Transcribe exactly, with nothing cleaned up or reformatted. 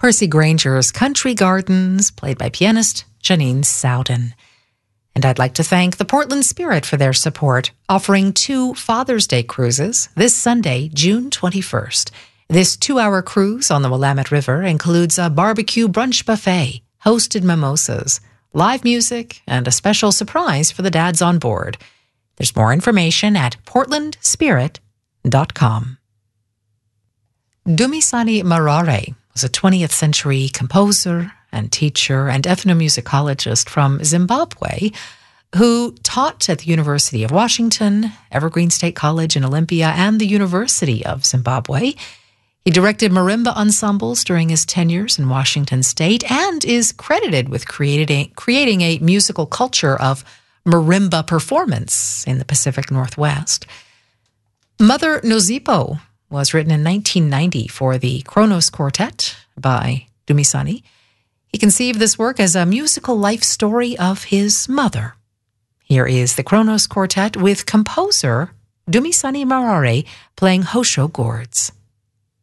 Percy Granger's Country Gardens, played by pianist Janine Sowden. And I'd like to thank the Portland Spirit for their support, offering two Father's Day cruises this Sunday, June twenty-first. This two-hour cruise on the Willamette River includes a barbecue brunch buffet, hosted mimosas, live music, and a special surprise for the dads on board. There's more information at portland spirit dot com. Dumisani Marare was a twentieth century composer and teacher and ethnomusicologist from Zimbabwe who taught at the University of Washington, Evergreen State College in Olympia, and the University of Zimbabwe. He directed marimba ensembles during his tenures in Washington State and is credited with creating, creating a musical culture of marimba performance in the Pacific Northwest. Mother Nozipo was written in nineteen ninety for the Kronos Quartet by Dumisani. He conceived this work as a musical life story of his mother. Here is the Kronos Quartet with composer Dumisani Marare playing Hosho gourds.